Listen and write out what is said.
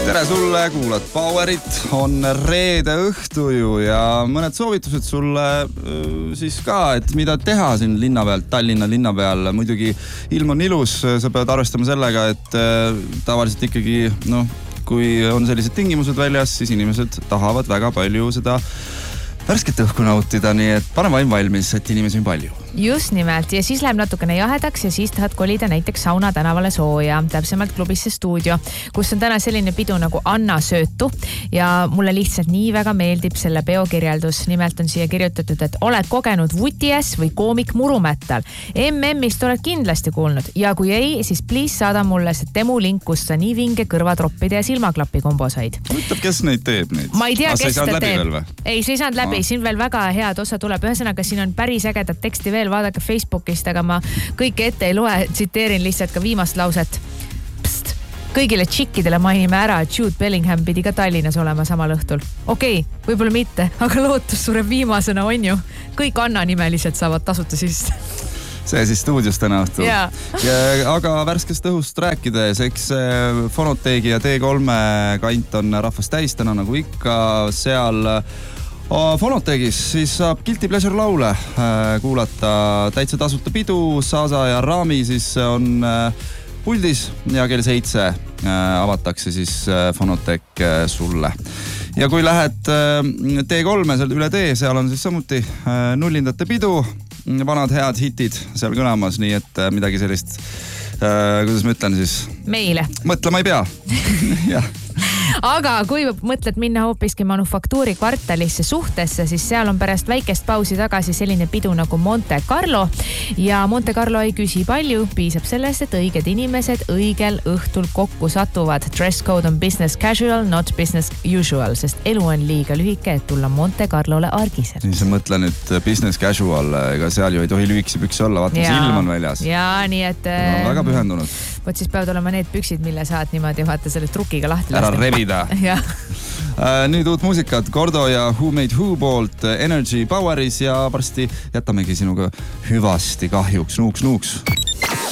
Tere sulle, kuulad Powerit, on reede õhtu ju ja mõned soovitused sulle siis ka, et mida teha siin linna peal, Tallinna linna peal. Muidugi ilm on ilus, sa pead arvestama sellega, et tavaliselt ikkagi, kui on sellised tingimused väljas, siis inimesed tahavad väga palju seda värsket õhku nautida, nii et pane vaim valmis, et inimesi on palju. Just nimelt ja siis läheb natukene jahedaks ja siis tahad kolida näiteks Sauna tänavale sooja, täpsemalt klubisse Stuudio, kus on täna selline pidu nagu Anna söötu ja mulle lihtsalt nii väga meeldib selle peo kirjeldus. Nimelt on siia kirjutatud, et oled kogenud Vuties või koomik Murumättal. MM-ist oled kindlasti kuulnud ja kui ei, siis please saada mulle see demo link, kus sa nii vinge kõrvatroppide ja silmaklapi kombo said. Mõtleb, kes neid teeb neid? Ma ei tea, kes ta teeb. Ei, see ei saanud läbi, siin veel väga head osa tuleb. Ühesõnaga, siin on päris ägedat teksti veel, vaadake Facebookist, aga ma kõike ette ei loe, tsiteerin lihtsalt ka viimast lauset. Pst, kõigile tšikkidele mainime ära, et Jude Bellingham pidi ka Tallinnas olema samal õhtul. Okei, võib-olla mitte, aga lootus sureb viimasena, on ju. Kõik Anna-nimelised saavad tasuta sisse. See siis stuudios täna õhtul. Ja, aga värskest õhust rääkides, eks Fonoteegi ja T3 kant on rahvast täis täna nagu ikka seal Fonotegis, siis saab Guilty Pleasure laule kuulata, täitsa tasuta pidu, Sasa ja Rami siis on puldis ja kell 7 avatakse siis Fonoteg sulle. Ja kui lähed T3 seal üle tee, seal on siis samuti nullindate pidu, vanad head hitid seal kõlamas, nii et midagi sellist, kuidas ma ütlen siis? Meile. Mõtlema ei pea. Jah. Aga kui mõtled minna hoopiski Manufaktuuri kvartalisse Suhtesse, siis seal on pärast väikest pausi tagasi selline pidu nagu Monte Carlo ja Monte Carlo ei küsi palju, piisab sellest, et õiged inimesed õigel õhtul kokku satuvad. Dress code on business casual, not business usual, sest elu on liiga lühike, et tulla Monte Carlole argiselt. Siis mõtla nüüd business casual, ega seal ju ei tohi lühikesi püksi olla, vaata, silm on väljas. Ja, nii et... väga pühendunud. Võt siis peavad olema need püksid, mille saad niimoodi vaata selle trukiga lahti lasta. Ära revida. Nüüd uut muusikat Gordo ja Who Made Who poolt Energy Poweris ja varsti jätamegi sinuga hüvasti kahjuks. Nuuks.